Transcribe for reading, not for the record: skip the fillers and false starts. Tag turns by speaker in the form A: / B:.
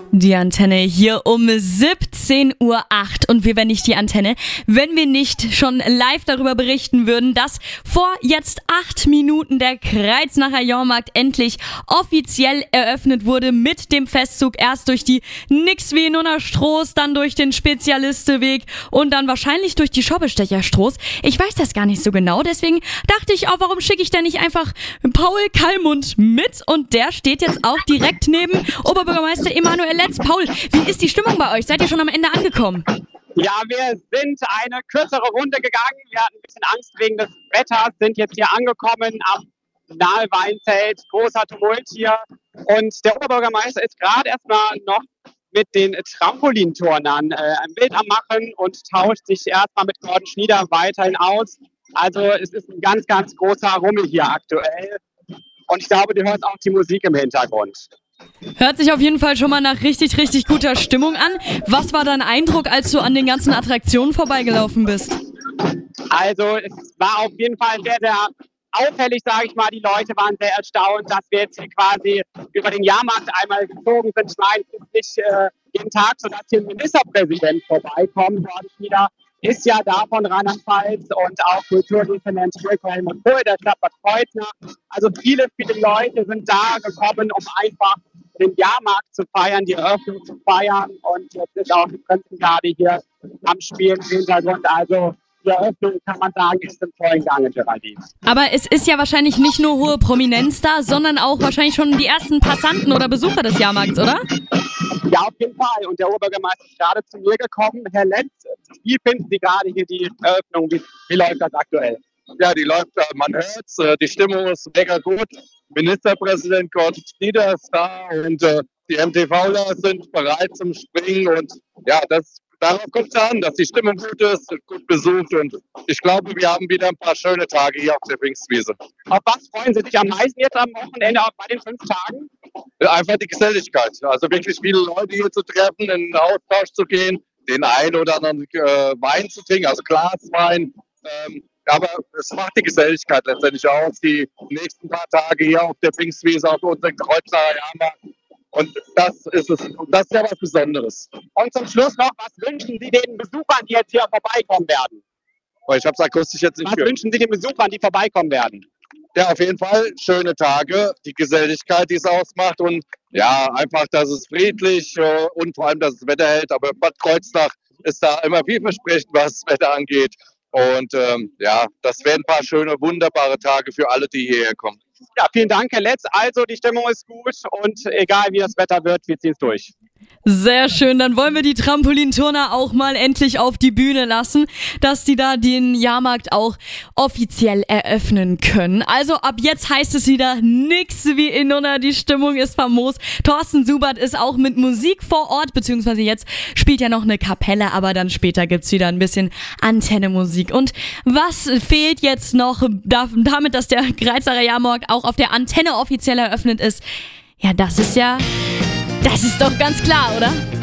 A: Die Antenne hier um 17:08 Uhr und wir wären nicht die Antenne, wenn wir nicht schon live darüber berichten würden, dass vor jetzt 8 Minuten der Kreuznacher Jahrmarkt endlich offiziell eröffnet wurde mit dem Festzug. Erst durch die Nix wie Nunner Stroß, dann durch den Spezialisteweg und dann wahrscheinlich durch die Schoppestecher Stroß. Ich weiß das gar nicht so genau, deswegen dachte ich auch, warum schicke ich denn nicht einfach Paul Kallmund mit? Und der steht jetzt auch direkt neben Oberbürgermeister Emanuel Letz. Paul, wie ist die Stimmung bei euch? Seid ihr schon am Ende angekommen?
B: Ja, wir sind eine kürzere Runde gegangen. Wir hatten ein bisschen Angst wegen des Wetters, sind jetzt hier angekommen am nahe Weinzelt. Großer Tumult hier. Und der Oberbürgermeister ist gerade erstmal noch mit den Trampolinturnern ein Bild am Machen und tauscht sich erstmal mit Gordon Schnieder weiterhin aus. Also es ist ein ganz, ganz großer Rummel hier aktuell. Und ich glaube, du hörst auch die Musik im Hintergrund.
A: Hört sich auf jeden Fall schon mal nach richtig, richtig guter Stimmung an. Was war dein Eindruck, als du an den ganzen Attraktionen vorbeigelaufen bist?
B: Also es war auf jeden Fall sehr, sehr auffällig, sage ich mal. Die Leute waren sehr erstaunt, dass wir jetzt hier quasi über den Jahrmarkt einmal gezogen sind. Ich meine, es ist nicht jeden Tag so, dass hier ein Ministerpräsident vorbeikommt. Gordon Schnieder ist ja da von Rheinland-Pfalz und auch Kulturdezernent Wilhelm und Pohl der Stadt Bad Kreuznach. Also viele, viele Leute sind da gekommen, um einfach den Jahrmarkt zu feiern, die Eröffnung zu feiern. Und jetzt ist auch die Prinzengarde hier am Spielen im Hintergrund. Also die Eröffnung, kann man sagen, ist im vollen Gange, Geraldine.
A: Aber es ist ja wahrscheinlich nicht nur hohe Prominenz da, sondern auch wahrscheinlich schon die ersten Passanten oder Besucher des Jahrmarkts, oder?
B: Ja, auf jeden Fall. Und der Oberbürgermeister ist gerade zu mir gekommen. Herr Letz, wie finden Sie gerade hier die Eröffnung? Wie läuft das aktuell?
C: Ja, die läuft, man hört's, die Stimmung ist mega gut. Ministerpräsident Gordon Schnieder ist da und die MTVler sind bereit zum Springen. Und ja, darauf kommt es an, dass die Stimmung gut ist, gut besucht. Und ich glaube, wir haben wieder ein paar schöne Tage hier auf der Pfingstwiese.
B: Auf was freuen Sie sich am meisten jetzt am Wochenende bei den 5 Tagen?
C: Einfach die Geselligkeit. Also wirklich viele Leute hier zu treffen, in den Austausch zu gehen, den einen oder anderen Wein zu trinken, also Glaswein. Aber es macht die Geselligkeit letztendlich aus, die nächsten paar Tage hier auf der Pfingstwiese, auf unserem Kreuznacher Jahrmarkt. Und das ist es. Und das ist ja was Besonderes.
B: Und zum Schluss noch, was wünschen Sie den Besuchern, die jetzt hier vorbeikommen werden?
C: Oh, ich habe es akustisch jetzt nicht
B: gehört. Was wünschen Sie den Besuchern, die vorbeikommen werden?
C: Ja, auf jeden Fall schöne Tage, die Geselligkeit, die es ausmacht und ja, einfach, dass es friedlich und vor allem, dass das Wetter hält. Aber Bad Kreuznach ist da immer vielversprechend, was das Wetter angeht. Und ja, das werden ein paar schöne, wunderbare Tage für alle, die hierher kommen.
B: Ja, vielen Dank, Herr Letz. Also, die Stimmung ist gut und egal wie das Wetter wird, wir ziehen es durch.
A: Sehr schön, dann wollen wir die Trampolinturner auch mal endlich auf die Bühne lassen, dass die da den Jahrmarkt auch offiziell eröffnen können. Also ab jetzt heißt es wieder nix wie in Nunner, die Stimmung ist famos. Thorsten Subert ist auch mit Musik vor Ort, beziehungsweise jetzt spielt ja noch eine Kapelle, aber dann später gibt's wieder ein bisschen Antenne-Musik. Und was fehlt jetzt noch damit, dass der Kreuznacher Jahrmarkt auch auf der Antenne offiziell eröffnet ist? Ja, das ist doch ganz klar, oder?